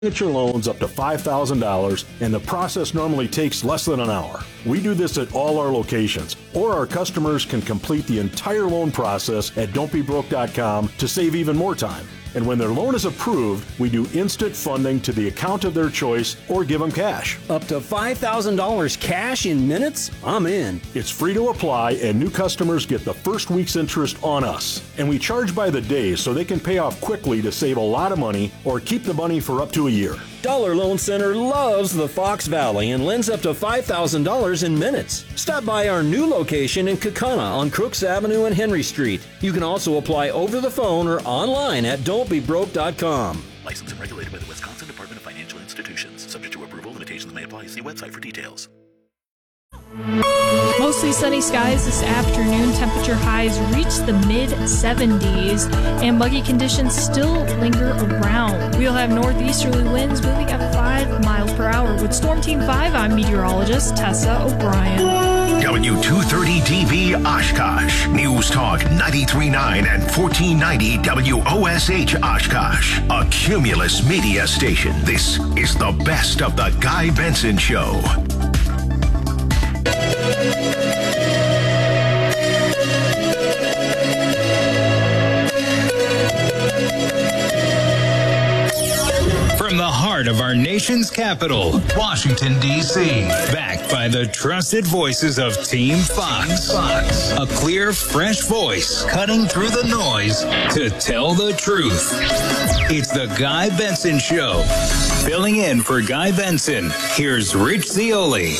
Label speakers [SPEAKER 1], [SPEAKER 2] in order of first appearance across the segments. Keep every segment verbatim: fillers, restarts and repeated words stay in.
[SPEAKER 1] Signature loans up to five thousand dollars, and the process normally takes less than an hour. We do this at all our locations, or our customers can complete the entire loan process at don't be broke dot com to save even more time. And when their loan is approved, we do instant funding to the account of their choice or give them cash.
[SPEAKER 2] Up to five thousand dollars cash in minutes? I'm in.
[SPEAKER 1] It's free to apply, and new customers get the first week's interest on us. And we charge by the day so they can pay off quickly to save a lot of money or keep the money for up to a year.
[SPEAKER 2] Dollar Loan Center loves the Fox Valley and lends up to five thousand dollars in minutes. Stop by our new location in Kaukauna on Crooks Avenue and Henry Street. You can also apply over the phone or online at don't be broke dot com.
[SPEAKER 3] Licensed and regulated by the Wisconsin Department of Financial Institutions. Subject to approval, limitations may apply. See website for details.
[SPEAKER 4] Mostly sunny skies this afternoon. Temperature highs reach the mid seventies, and muggy conditions still linger around. We'll have northeasterly winds moving at five miles per hour. With Storm Team five, I'm meteorologist Tessa O'Brien.
[SPEAKER 5] W two thirty T V Oshkosh. News Talk ninety-three point nine and fourteen ninety W O S H Oshkosh. A Cumulus media station. This is the best of the Guy Benson Show.
[SPEAKER 6] From the heart of our nation's capital, Washington, D C, backed by the trusted voices of Team Fox. Fox. A clear, fresh voice cutting through the noise to tell the truth. It's the Guy Benson Show. Filling in for Guy Benson, here's Rich Zeoli.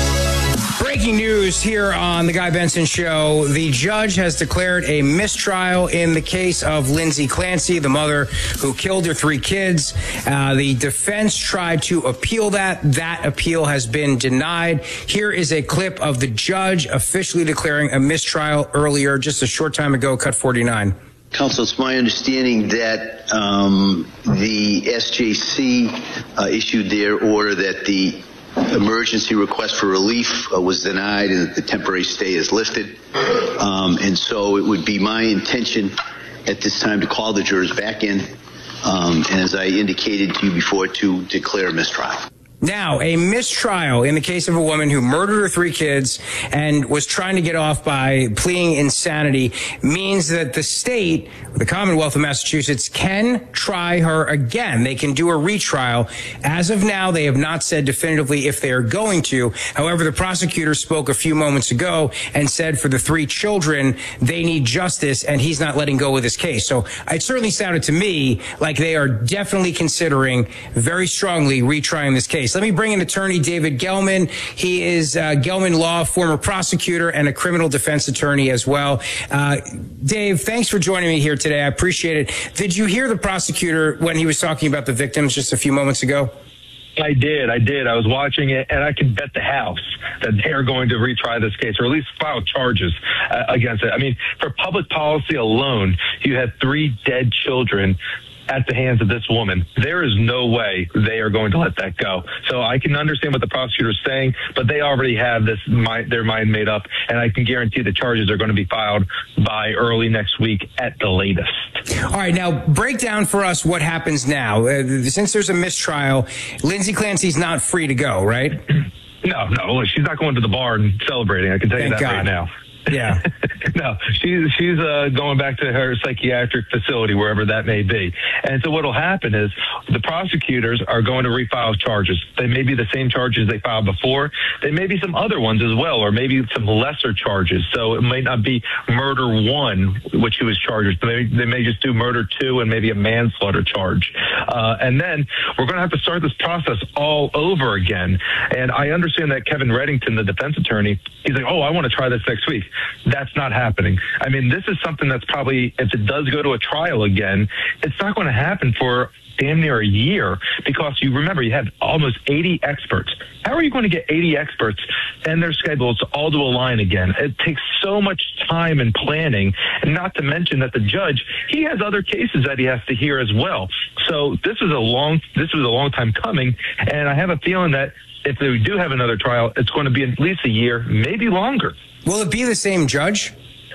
[SPEAKER 7] Breaking news here on the Guy Benson Show. The judge has declared a mistrial in the case of Lindsay Clancy, the mother who killed her three kids. Uh, the defense tried to appeal that. That appeal has been denied. Here is a clip of the judge officially declaring a mistrial earlier, just a short time ago, cut forty-nine.
[SPEAKER 8] Counsel, it's my understanding that um, the S J C uh, issued their order that the emergency request for relief uh, was denied and that the temporary stay is lifted. Um, and so it would be my intention at this time to call the jurors back in, um, and as I indicated to you before, to declare a mistrial.
[SPEAKER 7] Now, a mistrial in the case of a woman who murdered her three kids and was trying to get off by pleading insanity means that the state, the Commonwealth of Massachusetts, can try her again. They can do a retrial. As of now, they have not said definitively if they are going to. However, the prosecutor spoke a few moments ago and said for the three children, they need justice, and he's not letting go of this case. So it certainly sounded to me like they are definitely considering very strongly retrying this case. Let me bring in attorney David Gelman. He is uh, Gelman Law, former prosecutor and a criminal defense attorney as well. Uh, Dave, thanks for joining me here today. I appreciate it. Did you hear the prosecutor when he was talking about the victims just a few moments ago?
[SPEAKER 9] I did. I did. I was watching it, and I could bet the house that they're going to retry this case, or at least file charges uh, against it. I mean, for public policy alone, you had three dead children at the hands of this woman. There is no way they are going to let that go. So I can understand what the prosecutor is saying, but they already have this mind, their mind made up, and I can guarantee the charges are going to be filed by early next week at the latest.
[SPEAKER 7] All right, now break down for us what happens now. Uh, since there's a mistrial, Lindsay Clancy's not free to go, right?
[SPEAKER 9] No, no, she's not going to the bar and celebrating. I can tell you
[SPEAKER 7] Thank
[SPEAKER 9] that
[SPEAKER 7] God.
[SPEAKER 9] right now.
[SPEAKER 7] Yeah.
[SPEAKER 9] No, she's she's uh, going back to her psychiatric facility, wherever that may be. And so what will happen is the prosecutors are going to refile charges. They may be the same charges they filed before. They may be some other ones as well, or maybe some lesser charges. So it might not be murder one, which he was charged with. They, they may just do murder two and maybe a manslaughter charge. Uh, and then we're going to have to start this process all over again. And I understand that Kevin Reddington, the defense attorney, he's like, oh, I want to try this next week. That's not happening. I mean, this is something that's probably, if it does go to a trial again, it's not going to happen for damn near a year, because you remember you had almost eighty experts. How are you going to get eighty experts and their schedules all to align again? It takes so much time and planning, and not to mention that the judge, he has other cases that he has to hear as well. So this is a long, this was a long time coming, and I have a feeling that if we do have another trial, it's going to be at least a year, maybe longer.
[SPEAKER 7] Will it be the same judge?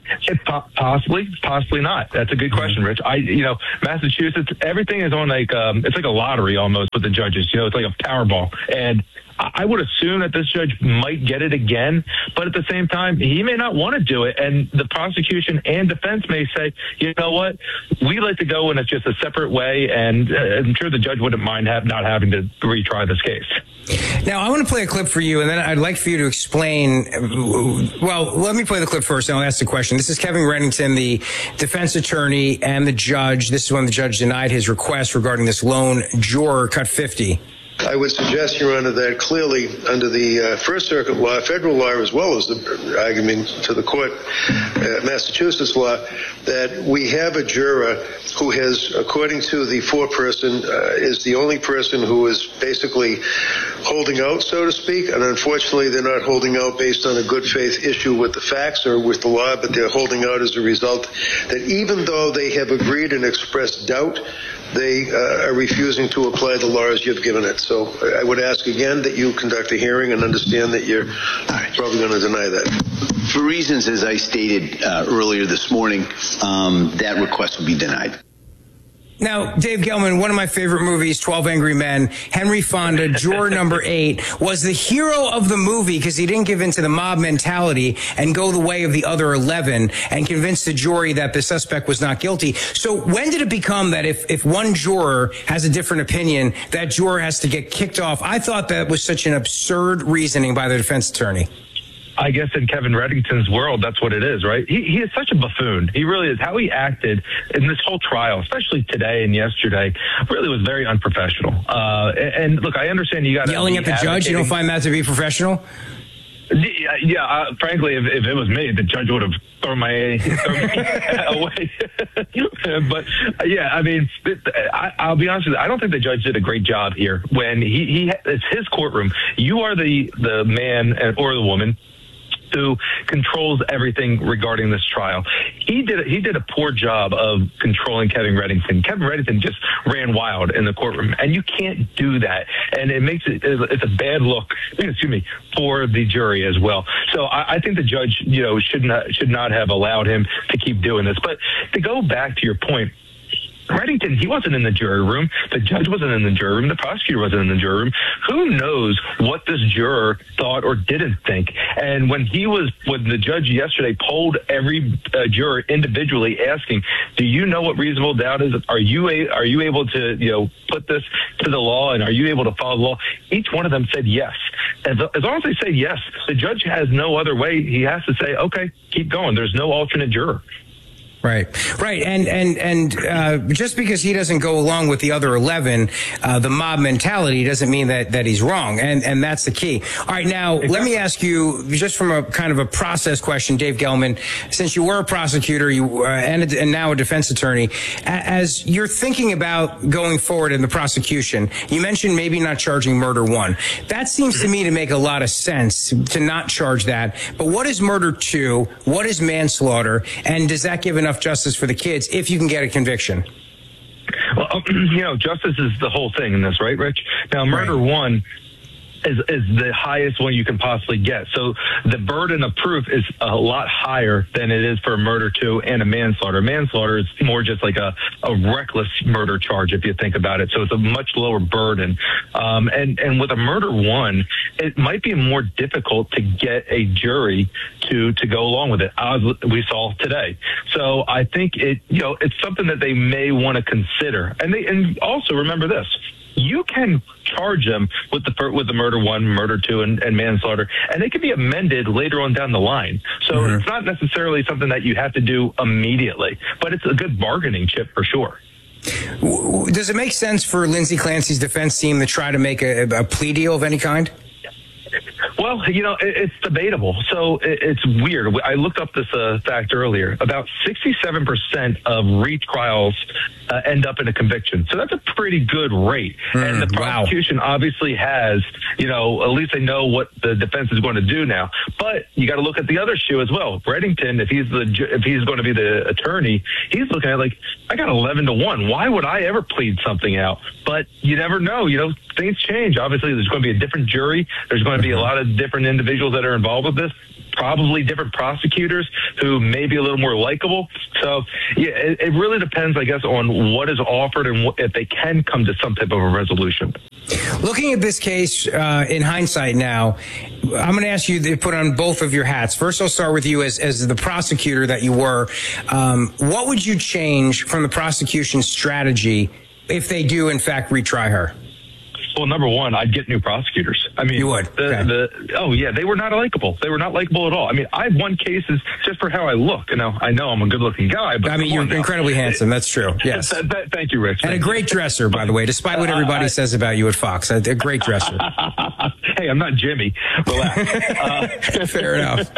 [SPEAKER 9] It po- possibly, possibly not. That's a good question, Rich. I, you know, Massachusetts, everything is on like, um, it's like a lottery almost with the judges. You know, it's like a Powerball. And I would assume that this judge might get it again, but at the same time, he may not want to do it. And the prosecution and defense may say, you know what, we like to go in a, just a separate way. And uh, I'm sure the judge wouldn't mind have, not having to retry this case.
[SPEAKER 7] Now, I want to play a clip for you, and then I'd like for you to explain. Well, let me play the clip first, and I'll ask the question. This is Kevin Reddington, the defense attorney, and the judge. This is when the judge denied his request regarding this lone juror, cut fifty.
[SPEAKER 10] I would suggest, Your Honor, that clearly under the uh, First Circuit law, federal law, as well as the argument to the court, uh, Massachusetts law, that we have a juror who has, according to the foreperson, uh, is the only person who is basically holding out, so to speak. And unfortunately, they're not holding out based on a good faith issue with the facts or with the law, but they're holding out as a result that even though they have agreed and expressed doubt, they uh, are refusing to apply the law as you've given it. So I would ask again that you conduct a hearing and understand that you're probably going to deny that.
[SPEAKER 8] For reasons, as I stated uh, earlier this morning, um, that request will be denied.
[SPEAKER 7] Now, Dave Gelman, one of my favorite movies, twelve Angry Men, Henry Fonda, juror number eight, was the hero of the movie because he didn't give in to the mob mentality and go the way of the other eleven and convince the jury that the suspect was not guilty. So when did it become that if, if one juror has a different opinion, that juror has to get kicked off? I thought that was such an absurd reasoning by the defense attorney.
[SPEAKER 9] I guess in Kevin Reddington's world, that's what it is, right? He, he is such a buffoon. He really is. How he acted in this whole trial, especially today and yesterday, really was very unprofessional. Uh, and, and look, I understand you got
[SPEAKER 7] yelling at the judge. You don't find that to be professional?
[SPEAKER 9] Yeah, yeah uh, frankly, if, if it was me, the judge would have thrown my thrown me away. But uh, yeah, I mean, I, I'll be honest with you. I don't think the judge did a great job here. When he, he it's his courtroom. You are the the man or the woman who controls everything regarding this trial. He did he did a poor job of controlling Kevin Reddington. Kevin Reddington just ran wild in the courtroom, and you can't do that. And it makes it it's a bad look, excuse me, for the jury as well. So I, I think the judge, you know, should not should not have allowed him to keep doing this. But to go back to your point, Reddington, he wasn't in the jury room. The judge wasn't in the jury room. The prosecutor wasn't in the jury room. Who knows what this juror thought or didn't think? And when he was, when the judge yesterday polled every uh, juror individually, asking, "Do you know what reasonable doubt is? Are you a, are you able to, you know, put this to the law, and are you able to follow the law?" Each one of them said yes. As, as long as they say yes, the judge has no other way. He has to say, "Okay, keep going." There's no alternate juror.
[SPEAKER 7] Right, right, and and and uh, just because he doesn't go along with the other eleven, uh, the mob mentality doesn't mean that that he's wrong, and and that's the key. All right, now exactly. Let me ask you, just from a kind of a process question, Dave Gelman, since you were a prosecutor, you uh, and and now a defense attorney, as you're thinking about going forward in the prosecution, you mentioned maybe not charging murder one. That seems to me to make a lot of sense to not charge that. But what is murder two? What is manslaughter? And does that give enough justice for the kids if you can get a conviction?
[SPEAKER 9] Well, you know, justice is the whole thing in this, right, Rich? Now, murder right. one is, is the highest one you can possibly get. So the burden of proof is a lot higher than it is for a murder two and a manslaughter. Manslaughter is more just like a, a reckless murder charge, if you think about it. So it's a much lower burden. Um, and, and with a murder one, it might be more difficult to get a jury to, to go along with it, as we saw today. So I think it, you know, it's something that they may want to consider. And they, and also remember this. You can charge them with the with the murder one, murder two, and, and manslaughter, and they can be amended later on down the line. So mm-hmm. It's not necessarily something that you have to do immediately, but it's a good bargaining chip for sure.
[SPEAKER 7] Does it make sense for Lindsay Clancy's defense team to try to make a, a plea deal of any kind?
[SPEAKER 9] Well, you know, it, it's debatable. So it, it's weird. I looked up this uh, fact earlier. About sixty-seven percent of retrials uh, end up in a conviction. So that's a pretty good rate. Mm, and the prosecution wow. obviously has, you know, at least they know what the defense is going to do now. But you got to look at the other shoe as well. Reddington, if he's the if he's going to be the attorney, he's looking at like, I got eleven to one. Why would I ever plead something out? But you never know. You know, things change. Obviously, there's going to be a different jury. There's going to be a lot of different individuals that are involved with this. probably different prosecutors who may be a little more likable. So, yeah, it, it really depends, I guess, on what is offered and what, if they can come to some type of a resolution.
[SPEAKER 7] Looking at this case uh, in hindsight now, I'm going to ask you to put on both of your hats. First, I'll start with you as, as the prosecutor that you were. Um, what would you change from the prosecution's strategy if they do, in fact, retry her?
[SPEAKER 9] Well, number one, I'd get new prosecutors. I mean,
[SPEAKER 7] you would.
[SPEAKER 9] The,
[SPEAKER 7] okay.
[SPEAKER 9] the, oh, yeah, they were not likable. They were not likable at all. I mean, I've won cases just for how I look. You know, I know I'm a good-looking guy, but
[SPEAKER 7] I mean, you're incredibly handsome. That's true. Yes.
[SPEAKER 9] that, that, thank you, Rich.
[SPEAKER 7] And
[SPEAKER 9] thank
[SPEAKER 7] a great
[SPEAKER 9] you.
[SPEAKER 7] dresser, by the way, despite what everybody uh, I, says about you at Fox. A, a great dresser.
[SPEAKER 9] Hey, I'm not Jimmy. Relax. uh,
[SPEAKER 7] Fair enough.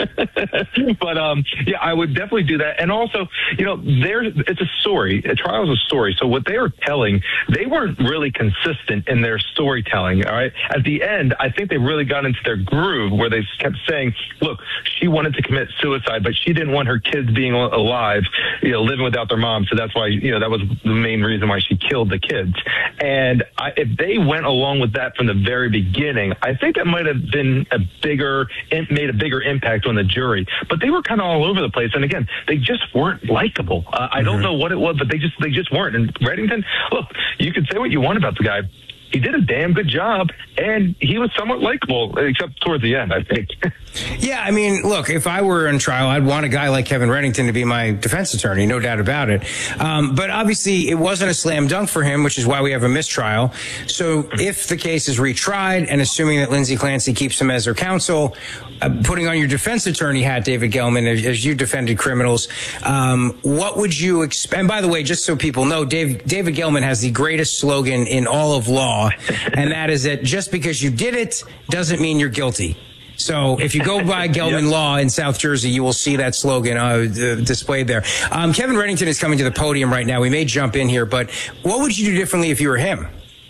[SPEAKER 9] But um, yeah, I would definitely do that. And also, you know, there it's a story. A trial is a story. So what they were telling, they weren't really consistent in their storytelling. All right. At the end, I think they really got into their groove where they kept saying, "Look, she wanted to commit suicide, but she didn't want her kids being alive, you know, living without their mom. So that's why, you know, that was the main reason why she killed the kids." And I, if they went along with that from the very beginning, I think that might have been a bigger, made a bigger impact on the jury. But they were kind of all over the place. And again, they just weren't likable. Uh, I don't know what it was, but they just, they just weren't. And Reddington, look, you can say what you want about the guy. He did a damn good job, and he was somewhat likable, except towards the end, I think.
[SPEAKER 7] Yeah, I mean, look, if I were on trial, I'd want a guy like Kevin Reddington to be my defense attorney, no doubt about it. Um, but obviously, it wasn't a slam dunk for him, which is why we have a mistrial. So if the case is retried, and assuming that Lindsay Clancy keeps him as her counsel, uh, putting on your defense attorney hat, David Gelman, as, as you defended criminals, um, what would you expect? And by the way, just so people know, Dave, David Gelman has the greatest slogan in all of law, and that is that just because you did it doesn't mean you're guilty. So if you go by Gelman yep. Law in South Jersey, you will see that slogan uh, displayed there. Um, Kevin Reddington is coming to the podium right now. We may jump in here, but what would you do differently if you were him?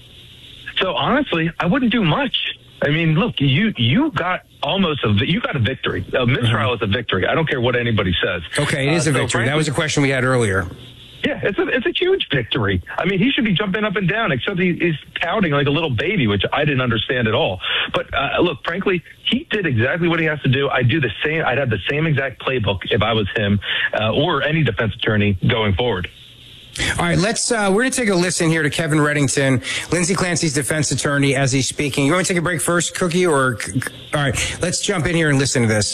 [SPEAKER 9] So honestly, I wouldn't do much. I mean, look, you you got almost a you got a victory. A mistrial mm-hmm. is a victory. I don't care what anybody says.
[SPEAKER 7] Okay, it is uh, a victory. So frankly, that was a question we had earlier.
[SPEAKER 9] Yeah, it's a it's a huge victory. I mean, he should be jumping up and down, except he, he's pouting like a little baby, which I didn't understand at all. But uh, look, frankly, he did exactly what he has to do. I'd do the same. I'd have the same exact playbook if I was him uh, or any defense attorney going forward.
[SPEAKER 7] All right, let's. Uh, we're going to take a listen here to Kevin Reddington, Lindsay Clancy's defense attorney, as he's speaking. You want to take a break first, Cookie, or all right? Let's jump in here and listen to this.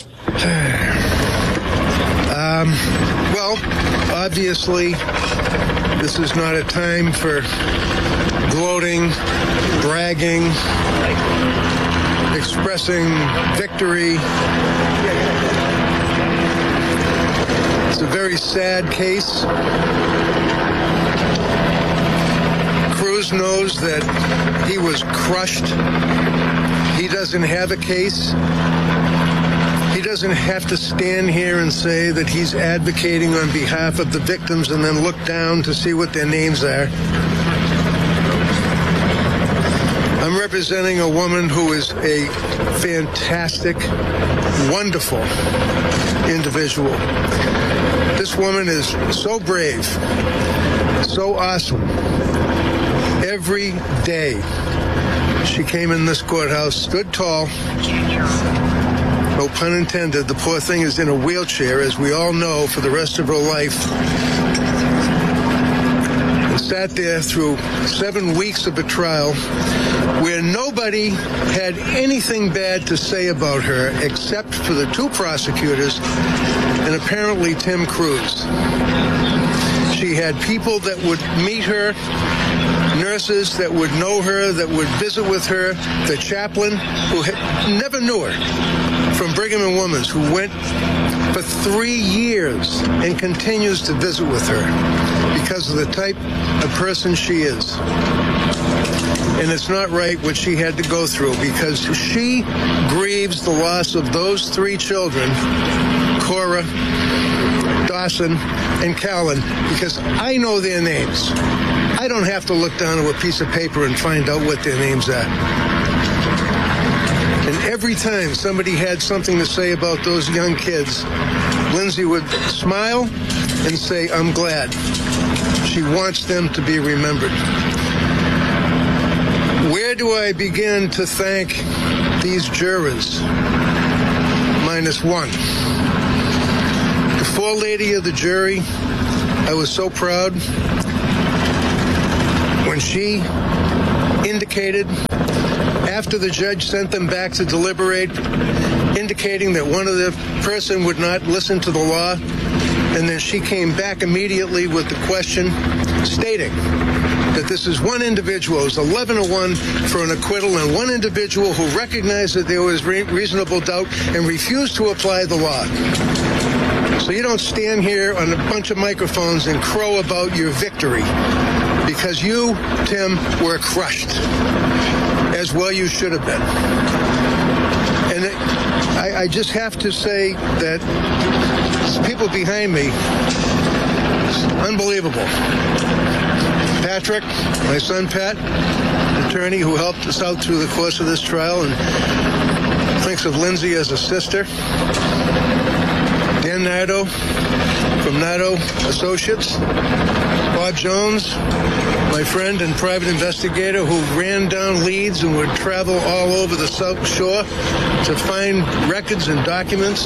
[SPEAKER 10] um. Well, obviously, this is not a time for gloating, bragging, expressing victory. It's a very sad case. Cruz knows that he was crushed. He doesn't have a case. He doesn't have to stand here and say that he's advocating on behalf of the victims and then look down to see what their names are. I'm representing a woman who is a fantastic, wonderful individual. This woman is so brave, so awesome. Every day she came in this courthouse, stood tall. No pun intended, the poor thing is in a wheelchair, as we all know, for the rest of her life. And sat there through seven weeks of a trial where nobody had anything bad to say about her except for the two prosecutors and apparently Tim Cruz. She had people that would meet her, nurses that would know her, that would visit with her, the chaplain who had, never knew her, from Brigham and Women's, who went for three years and continues to visit with her because of the type of person she is. And it's not right what she had to go through, because she grieves the loss of those three children, Cora, Dawson, and Callan, because I know their names. I don't have to look down at a piece of paper and find out what their names are. And every time somebody had something to say about those young kids, Lindsay would smile and say, "I'm glad." She wants them to be remembered. Where do I begin to thank these jurors? My minus one. The forelady of the jury, I was so proud when she indicated, after the judge sent them back to deliberate, indicating that one of the person would not listen to the law, and then she came back immediately with the question stating that this is one individual, it was eleven to one for an acquittal, and one individual who recognized that there was re- reasonable doubt and refused to apply the law. So you don't stand here on a bunch of microphones and crow about your victory, because you, Tim, were crushed, as well you should have been. And it, I, I just have to say that people behind me, it's unbelievable. Patrick, my son Pat, attorney who helped us out through the course of this trial and thinks of Lindsay as a sister. Dan Nardo from Nardo Associates. Bob Jones, my friend and private investigator who ran down leads and would travel all over the South Shore to find records and documents.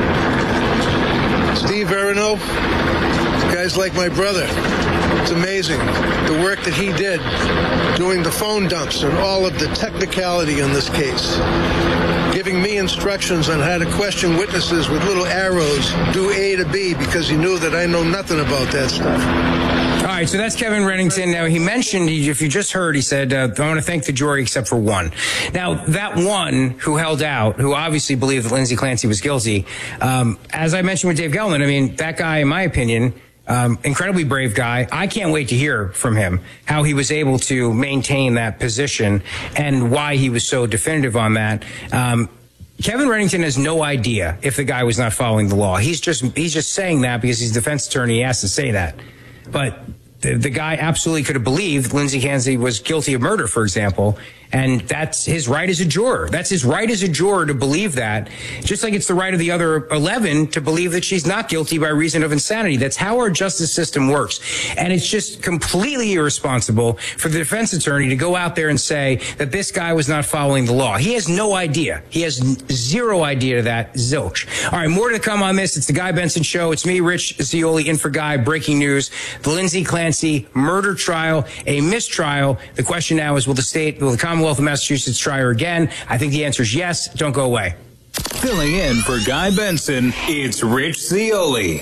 [SPEAKER 10] Steve Verino, guys like my brother. It's amazing the work that he did doing the phone dumps and all of the technicality in this case, giving me instructions on how to question witnesses with little arrows, do A to B, because he knew that I know nothing about that stuff.
[SPEAKER 7] All right, so that's Kevin Reddington. Now, he mentioned, if you just heard, he said, uh, I want to thank the jury except for one. Now, that one who held out, who obviously believed that Lindsay Clancy was guilty, um, as I mentioned with Dave Gelman, I mean, that guy, in my opinion, Um, incredibly brave guy. I can't wait to hear from him how he was able to maintain that position and why he was so definitive on that. Um, Kevin Reddington has no idea if the guy was not following the law. He's just he's just saying that because he's a defense attorney. He has to say that. But the, the guy absolutely could have believed Lindsay Clancy was guilty of murder, for example. And that's his right as a juror. That's his right as a juror to believe that, just like it's the right of the other eleven to believe that she's not guilty by reason of insanity. That's how our justice system works. And it's just completely irresponsible for the defense attorney to go out there and say that this guy was not following the law. He has no idea. He has zero idea of that. Zilch. All right, more to come on this. It's the Guy Benson Show. It's me, Rich Zeoli, in for Guy. Breaking news. The Lindsay Clancy murder trial, a mistrial. The question now is, will the state, will the Commonwealth of Massachusetts try her again? I think the answer is yes. Don't go away.
[SPEAKER 6] Filling in for Guy Benson, it's Rich Zeoli.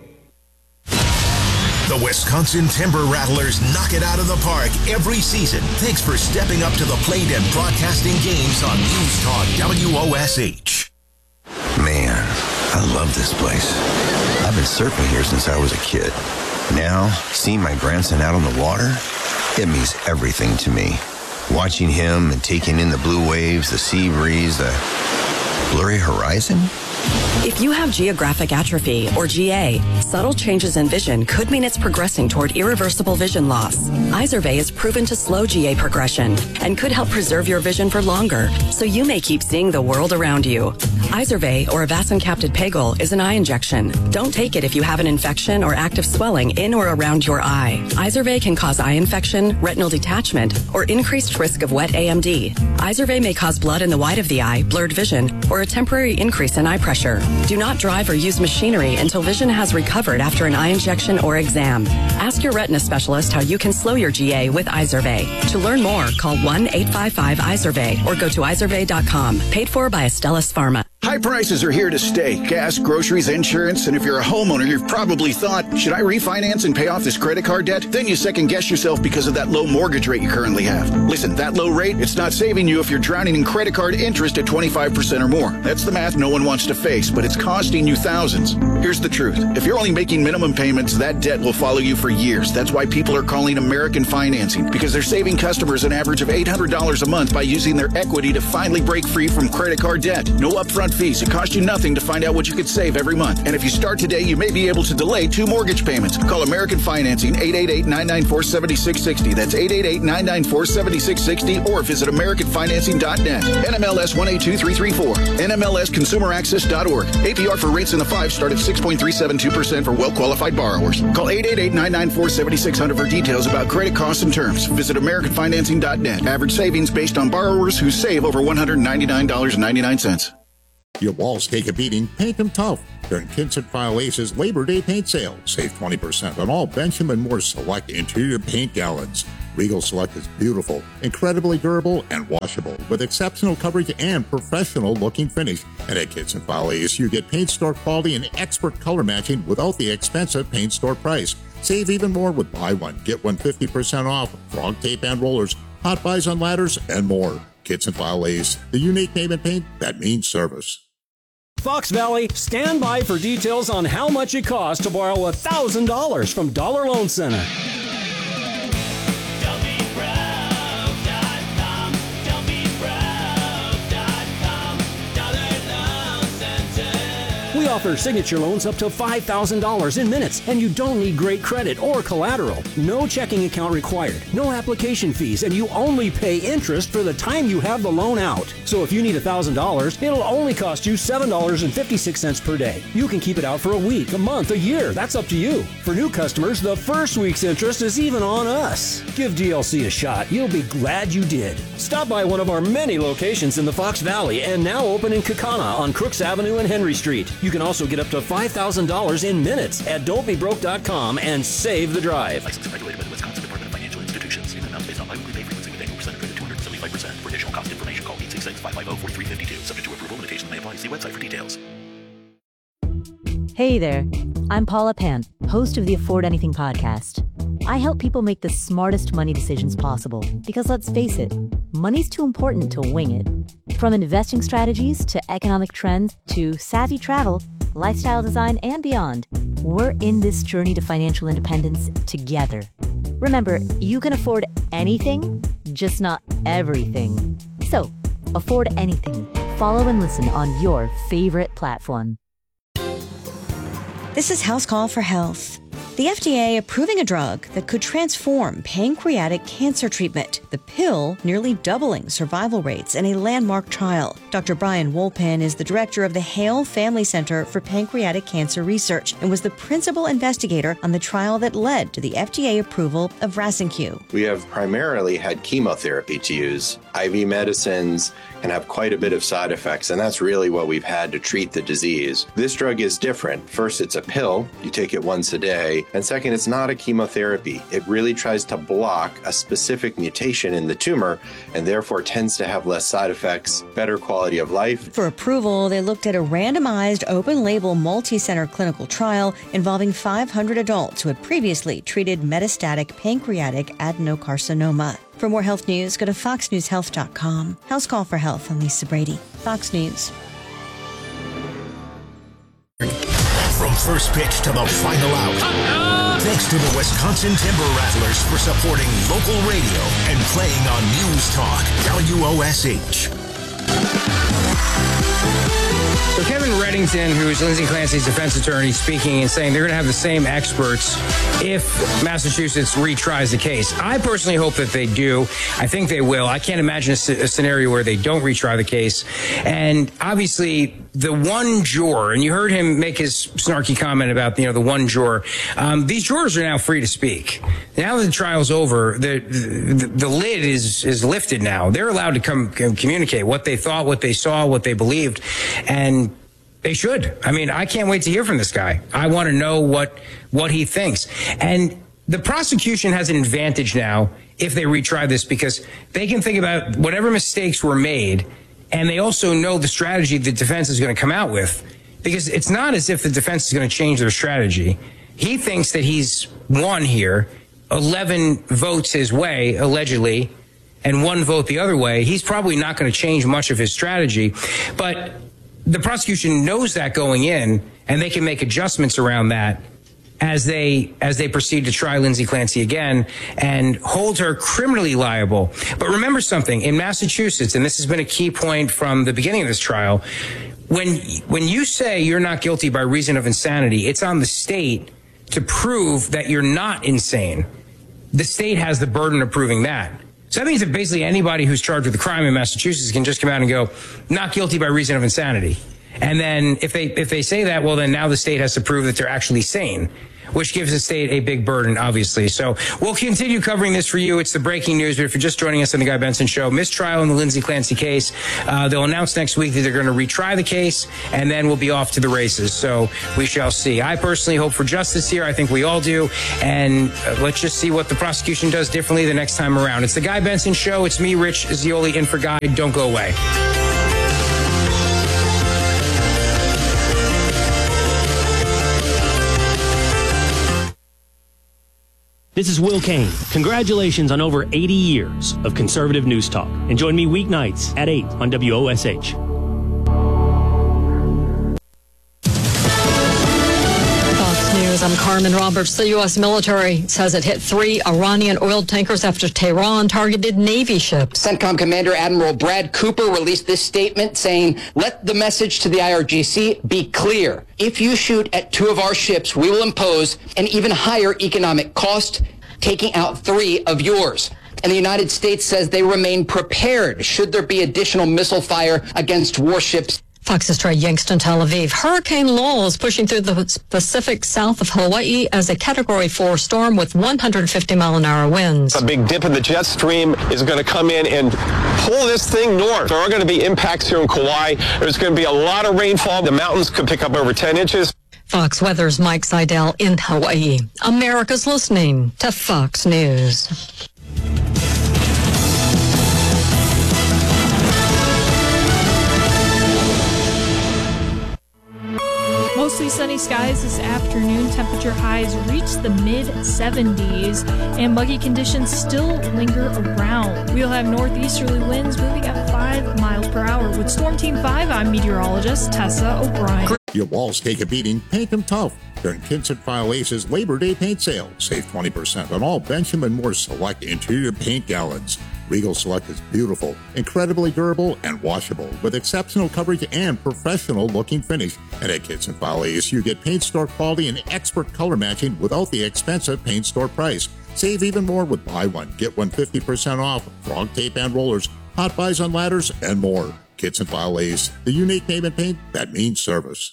[SPEAKER 5] The Wisconsin Timber Rattlers knock it out of the park every season. Thanks for stepping up to the plate and broadcasting games on News Talk W O S H.
[SPEAKER 11] Man, I love this place. I've been surfing here since I was a kid. Now, seeing my grandson out on the water, it means everything to me. Watching him and taking in the blue waves, the sea breeze, the blurry horizon.
[SPEAKER 12] If you have geographic atrophy, or G A, subtle changes in vision could mean it's progressing toward irreversible vision loss. Izervay is proven to slow G A progression and could help preserve your vision for longer, so you may keep seeing the world around you. Izervay, or avacincaptad pegol, is an eye injection. Don't take it if you have an infection or active swelling in or around your eye. Izervay can cause eye infection, retinal detachment, or increased risk of wet A M D. Izervay may cause blood in the white of the eye, blurred vision, or a temporary increase in eye pressure. Do not drive or use machinery until vision has recovered after an eye injection or exam. Ask your retina specialist how you can slow your G A with Izervay. To learn more, call one eight five five Izervay or go to izervay dot com. Paid for by Astellas Pharma.
[SPEAKER 13] High prices are here to stay. Gas, groceries, insurance, and if you're a homeowner, you've probably thought, should I refinance and pay off this credit card debt? Then you second guess yourself because of that low mortgage rate you currently have. Listen, that low rate, it's not saving you if you're drowning in credit card interest at twenty-five percent or more. That's the math no one wants to face, but it's costing you thousands. Here's the truth. If you're only making minimum payments, that debt will follow you for years. That's why people are calling American Financing, because they're saving customers an average of eight hundred dollars a month by using their equity to finally break free from credit card debt. No upfront fees. It costs you nothing to find out what you could save every month. And if you start today, you may be able to delay two mortgage payments. Call American Financing, eight eight eight, nine nine four, seven six six zero. That's eight eight eight, nine nine four, seven six six zero, or visit american financing dot net. N M L S one eight two three three four. N M L S consumer access dot org. A P R for rates in the five start at six point three seven two percent for well-qualified borrowers. Call eight eight eight, nine nine four, seven six zero zero for details about credit costs and terms. Visit american financing dot net. Average savings based on borrowers who save over one hundred ninety-nine dollars and ninety-nine cents.
[SPEAKER 14] Your walls take a beating, paint them tough. During Kitson File Ace's Labor Day paint sale, save twenty percent on all Benjamin Moore Select interior paint gallons. Regal Select is beautiful, incredibly durable, and washable, with exceptional coverage and professional-looking finish. And at Kitson File Ace, you get paint store quality and expert color matching without the expensive paint store price. Save even more with buy one, get one fifty percent off, frog tape and rollers, hot buys on ladders, and more. Kitson File Ace, the unique name in paint that means service.
[SPEAKER 2] Fox Valley, stand by for details on how much it costs to borrow one thousand dollars from Dollar Loan Center. We offer signature loans up to five thousand dollars in minutes, and you don't need great credit or collateral. No checking account required, no application fees, and you only pay interest for the time you have the loan out. So if you need one thousand dollars, it'll only cost you seven dollars and fifty-six cents per day. You can keep it out for a week, a month, a year. That's up to you. For new customers, the first week's interest is even on us. Give D L C a shot. You'll be glad you did. Stop by one of our many locations in the Fox Valley and now open in Kaukauna on Crooks Avenue and Henry Street. You can also get up to five thousand dollars in minutes at don't be broke dot com and save the drive.
[SPEAKER 3] Licensed and regulated by the Wisconsin Department of Financial Institutions. Payment amounts based on biweekly pay frequency with annual percentage rate of two hundred seventy-five percent. For additional cost information, call eight six six, five five zero, four three five two. Subject to approval, limitations may apply. See website for details.
[SPEAKER 15] Hey there, I'm Paula Pan, host of the Afford Anything podcast. I help people make the smartest money decisions possible because, let's face it, money's too important to wing it. From investing strategies to economic trends to savvy travel, lifestyle design, and beyond, we're in this journey to financial independence together. Remember, you can afford anything, just not everything. So, afford anything. Follow and listen on your favorite platform.
[SPEAKER 16] This is House Call for Health. The F D A approving a drug that could transform pancreatic cancer treatment. The pill nearly doubling survival rates in a landmark trial. Doctor Brian Wolpin is the director of the Hale Family Center for Pancreatic Cancer Research and was the principal investigator on the trial that led to the F D A approval of Rasenq.
[SPEAKER 11] We have primarily had chemotherapy to use. I V medicines can have quite a bit of side effects, and that's really what we've had to treat the disease. This drug is different. First, it's a pill. You take it once a day. And second, it's not a chemotherapy. It really tries to block a specific mutation in the tumor and therefore tends to have less side effects, better quality of life.
[SPEAKER 16] For approval, they looked at a randomized, open-label, multi-center clinical trial involving five hundred adults who had previously treated metastatic pancreatic adenocarcinoma. For more health news, go to fox news health dot com. House Call for Health, I'm Lisa Brady. Fox News.
[SPEAKER 5] From first pitch to the final out. Thanks to the Wisconsin Timber Rattlers for supporting local radio and playing on News Talk W O S H.
[SPEAKER 7] So Kevin Reddington, who is Lindsay Clancy's defense attorney, speaking and saying they're going to have the same experts if Massachusetts retries the case. I personally hope that they do. I think they will. I can't imagine a, a scenario where they don't retry the case. And obviously, the one juror, and you heard him make his snarky comment about, you know, the one juror. Um, these jurors are now free to speak. Now that the trial's over, the, the, the lid is, is lifted now. They're allowed to come communicate what they thought, what they saw, what they believed. And they should. I mean, I can't wait to hear from this guy. I want to know what what he thinks. And the prosecution has an advantage now if they retry this because they can think about whatever mistakes were made, and they also know the strategy the defense is going to come out with, because it's not as if the defense is going to change their strategy. He thinks that he's won here, eleven votes his way, allegedly, and one vote the other way. He's probably not going to change much of his strategy, but the prosecution knows that going in, and they can make adjustments around that as they as they proceed to try Lindsay Clancy again and hold her criminally liable. But remember something, in Massachusetts, and this has been a key point from the beginning of this trial, when when you say you're not guilty by reason of insanity, it's on the state to prove that you're not insane. The state has the burden of proving that. So that means that basically anybody who's charged with a crime in Massachusetts can just come out and go, not guilty by reason of insanity. And then if they if they say that, well, then now the state has to prove that they're actually sane. which gives the state a big burden, obviously. So we'll continue covering this for you. It's the breaking news, but if you're just joining us on the Guy Benson Show, mistrial in the Lindsay Clancy case. Uh, they'll announce next week that they're going to retry the case, and then we'll be off to the races. So we shall see. I personally hope for justice here. I think we all do. And uh, let's just see what the prosecution does differently the next time around. It's the Guy Benson Show. It's me, Rich Zeoli, in for Guy. Don't go away.
[SPEAKER 17] This is Will Kane. Congratulations on over eighty years of conservative news talk. And join me weeknights at eight on W O S H.
[SPEAKER 18] Fox News, I'm Carmen Roberts. The U S military says it hit three Iranian oil tankers after Tehran targeted Navy ships.
[SPEAKER 19] CENTCOM Commander Admiral Brad Cooper released this statement saying, "Let the message to the I R G C be clear. If you shoot at two of our ships, we will impose an even higher economic cost, taking out three of yours." And the United States says they remain prepared should there be additional missile fire against warships.
[SPEAKER 18] Fox's Trey Yankston, Tel Aviv. Hurricane Lowell is pushing through the Pacific south of Hawaii as a Category four storm with one hundred fifty mile an hour winds.
[SPEAKER 20] A big dip in the jet stream is going to come in and pull this thing north. There are going to be impacts here in Kauai. There's going to be a lot of rainfall. The mountains could pick up over ten inches.
[SPEAKER 18] Fox Weather's Mike Seidel in Hawaii. America's listening to Fox News.
[SPEAKER 4] Mostly sunny skies this afternoon. Temperature highs reach the mid seventies, and muggy conditions still linger around. We'll have northeasterly winds moving at five miles per hour. With Storm Team five, I'm meteorologist Tessa O'Brien.
[SPEAKER 14] Your walls take a beating, paint them tough. During Kinston File Ace's Labor Day paint sale, save twenty percent on all Benjamin Moore Select interior paint gallons. Regal Select is beautiful, incredibly durable, and washable, with exceptional coverage and professional-looking finish. And at Kinston File Ace, you get paint store quality and expert color matching without the expensive paint store price. Save even more with buy one, get one fifty percent off, frog tape and rollers, hot buys on ladders, and more. Kinston File Ace, the unique name in paint that means service.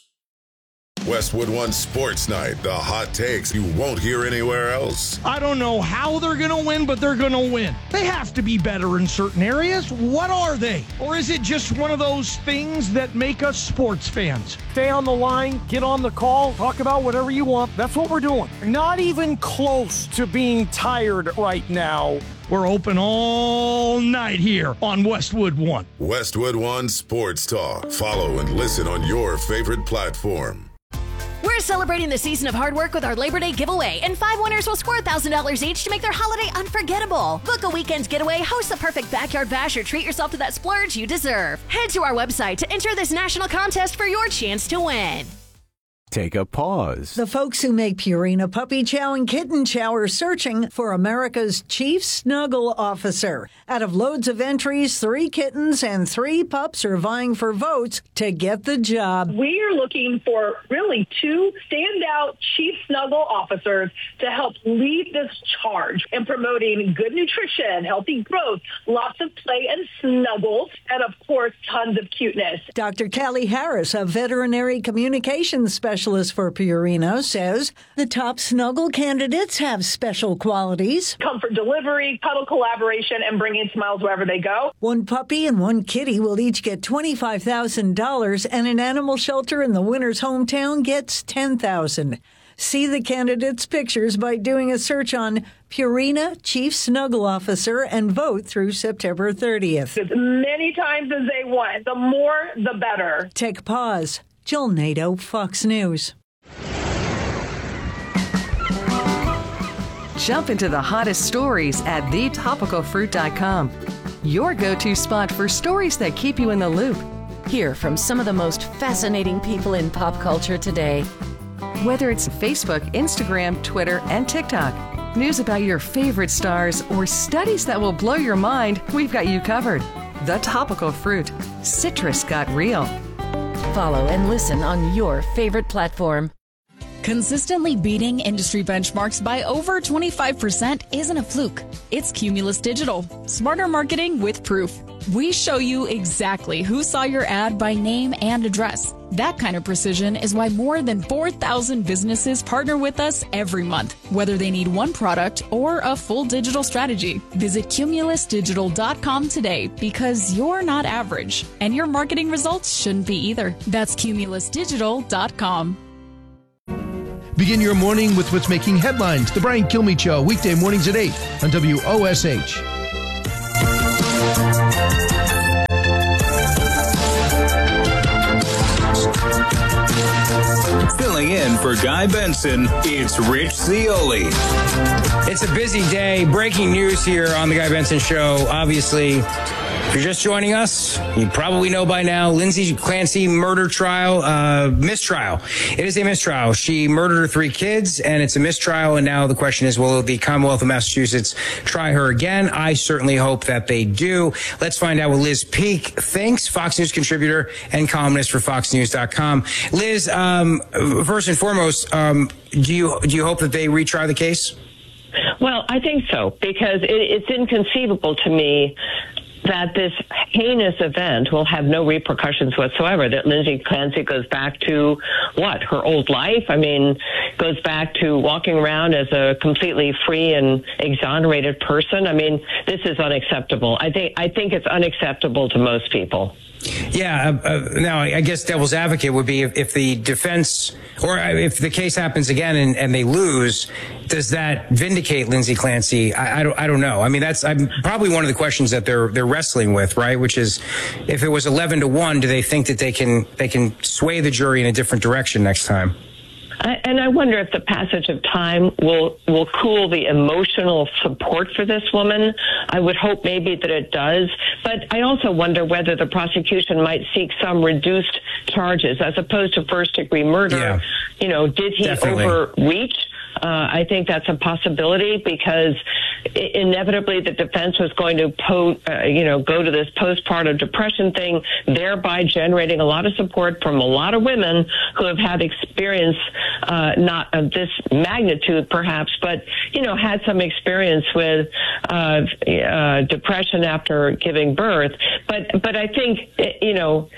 [SPEAKER 21] Westwood One Sports Night, the hot takes you won't hear anywhere else.
[SPEAKER 22] I don't know how they're going to win, but they're going to win. They have to be better in certain areas. What are they? Or is it just one of those things that make us sports fans? Stay on the line, get on the call, talk about whatever you want. That's what we're doing. Not even close to being tired right now. We're open all night here on Westwood One.
[SPEAKER 21] Westwood One Sports Talk. Follow and listen on your favorite platform.
[SPEAKER 23] We're celebrating the season of hard work with our Labor Day giveaway, and five winners will score one thousand dollars each to make their holiday unforgettable. Book a weekend getaway, host the perfect backyard bash, or treat yourself to that splurge you deserve. Head to our website to enter this national contest for your chance to win.
[SPEAKER 24] Take a pause.
[SPEAKER 25] The folks who make Purina Puppy Chow and Kitten Chow are searching for America's Chief Snuggle Officer. Out of loads of entries, three kittens and three pups are vying for votes to get the job.
[SPEAKER 26] We are looking for really two standout Chief Snuggle Officers to help lead this charge in promoting good nutrition, healthy growth, lots of play and snuggles, and of course, tons of cuteness.
[SPEAKER 25] Doctor Callie Harris, a veterinary communications specialist for Purina, says the top snuggle candidates have special qualities.
[SPEAKER 26] Comfort delivery, cuddle collaboration, and bringing smiles wherever they go.
[SPEAKER 25] One puppy and one kitty will each get twenty-five thousand dollars, and an animal shelter in the winner's hometown gets ten thousand dollars. See the candidates' pictures by doing a search on Purina Chief Snuggle Officer and vote through September thirtieth.
[SPEAKER 26] As many times as they want. The more, the better.
[SPEAKER 25] Take pause. Jill Nato, Fox News.
[SPEAKER 27] Jump into the hottest stories at the topical fruit dot com. Your go-to spot for stories that keep you in the loop.
[SPEAKER 28] Hear from some of the most fascinating people in pop culture today.
[SPEAKER 27] Whether it's Facebook, Instagram, Twitter, and TikTok, news about your favorite stars, or studies that will blow your mind, we've got you covered. The Topical Fruit. Citrus got real.
[SPEAKER 28] Follow and listen on your favorite platform.
[SPEAKER 29] Consistently beating industry benchmarks by over twenty-five percent isn't a fluke. It's Cumulus Digital. Smarter marketing with proof. We show you exactly who saw your ad by name and address. That kind of precision is why more than four thousand businesses partner with us every month, whether they need one product or a full digital strategy. Visit cumulus digital dot com today because you're not average, and your marketing results shouldn't be either. That's cumulus digital dot com.
[SPEAKER 1] Begin your morning with what's making headlines. The Brian Kilmeade Show, weekday mornings at eight on W O S H.
[SPEAKER 2] Filling in for Guy Benson, it's Rich Zeoli.
[SPEAKER 7] It's a busy day. Breaking news here on the Guy Benson Show. Obviously, if you're just joining us, you probably know by now, Lindsay Clancy murder trial, uh, mistrial. It is a mistrial. She murdered her three kids, and it's a mistrial. And now the question is, will the Commonwealth of Massachusetts try her again? I certainly hope that they do. Let's find out what Liz Peek thinks, Fox News contributor and columnist for fox news dot com. Liz, um, first and foremost, um, do you do you hope that they retry the case?
[SPEAKER 3] Well, I think so, because it, it's inconceivable to me that this heinous event will have no repercussions whatsoever, that Lindsay Clancy goes back to, what, her old life? I mean, goes back to walking around as a completely free and exonerated person. I mean, this is unacceptable. I think I think it's unacceptable to most people.
[SPEAKER 7] Yeah. Uh, uh, now, I guess devil's advocate would be if, if the defense, or if the case happens again and, and they lose, does that vindicate Lindsay Clancy? I, I don't. I don't know. I mean, that's I'm, probably one of the questions that they're they're wrestling with, right? Which is, if it was eleven to one, do they think that they can they can sway the jury in a different direction next time?
[SPEAKER 3] I, and I wonder if the passage of time will will cool the emotional support for this woman. I would hope maybe that it does. But I also wonder whether the prosecution might seek some reduced charges as opposed to first-degree murder. Yeah. You know, did he Definitely. overreach? Uh, I think that's a possibility because inevitably the defense was going to, po- uh, you know, go to this postpartum depression thing, thereby generating a lot of support from a lot of women who have had experience, uh, not of this magnitude perhaps, but, you know, had some experience with uh, uh, depression after giving birth. But, but I think, you know,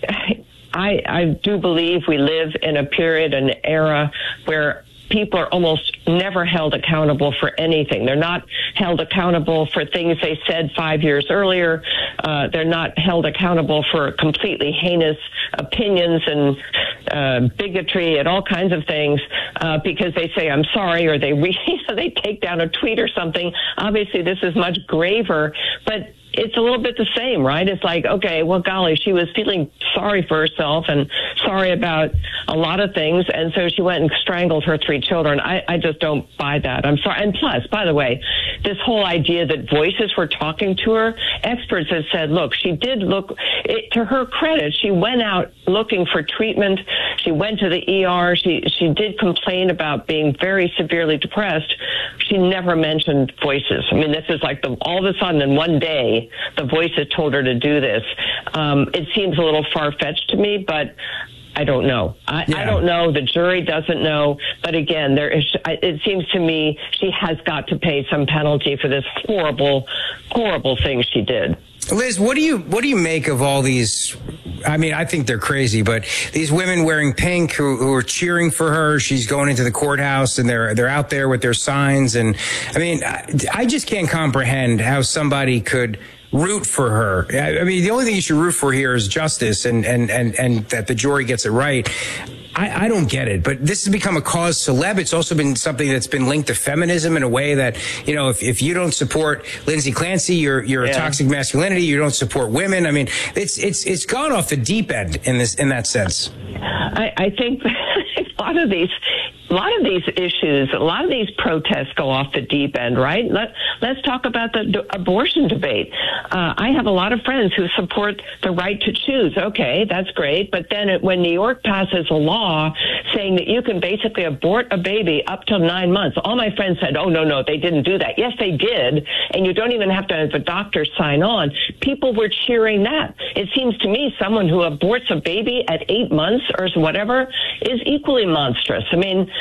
[SPEAKER 3] I, I do believe we live in a period, an era where people are almost never held accountable for anything. They're not held accountable for things they said five years earlier. Uh, they're not held accountable for completely heinous opinions and uh, bigotry and all kinds of things uh, because they say, I'm sorry, or they re- they take down a tweet or something. Obviously, this is much graver, but it's a little bit the same, right? It's like, okay, well, golly, she was feeling sorry for herself and sorry about a lot of things, and so she went and strangled her three children. I, I just don't buy that. I'm sorry. And plus, by the way, this whole idea that voices were talking to her, experts have said, look, she did look, it, to her credit, she went out looking for treatment. She went to the E R. She, she did complain about being very severely depressed. She never mentioned voices. I mean, this is like the, all of a sudden in one day, the voices told her to do this. Um, it seems a little far-fetched to me, but I don't know. I, yeah. I don't know. The jury doesn't know. But again, there is. It seems to me she has got to pay some penalty for this horrible, horrible thing she did.
[SPEAKER 7] Liz, what do you what do you make of all these? I mean, I think they're crazy, but these women wearing pink who, who are cheering for her. She's going into the courthouse, and they're they're out there with their signs. And I mean, I, I just can't comprehend how somebody could root for her. I mean, the only thing you should root for here is justice and and and and that the jury gets it right. I, I don't get it, but this has become a cause celeb. It's also been something that's been linked to feminism in a way that, you know, if, if you don't support Lindsay Clancy, you're you're yeah. a toxic masculinity. You don't support women. I mean, it's it's it's gone off the deep end in this in that sense.
[SPEAKER 3] I, I think a lot of these. A lot of these issues, a lot of these protests go off the deep end, right? Let, let's talk about the d- abortion debate. Uh, I have a lot of friends who support the right to choose. Okay, that's great. But then it, when New York passes a law saying that you can basically abort a baby up till nine months, all my friends said, oh, no, no, they didn't do that. Yes, they did. And you don't even have to have the doctor sign on. People were cheering that. It seems to me someone who aborts a baby at eight months or whatever is equally monstrous. I mean,